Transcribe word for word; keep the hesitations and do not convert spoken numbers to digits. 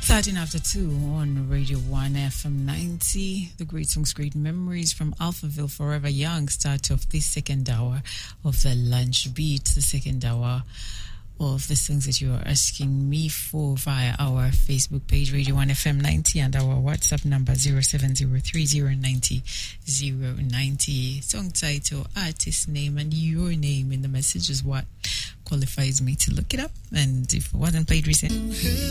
thirteen after two on Radio one F M ninety. The great songs, great memories from Alphaville, Forever Young. Start of this second hour of the lunch beat, the second hour of the songs that you are asking me for via our Facebook page, Radio one F M ninety, and our WhatsApp number zero seven zero three zero nine zero zero nine zero. Song title, artist name, and your name in the message is what qualifies me to look it up. And if it wasn't played recently,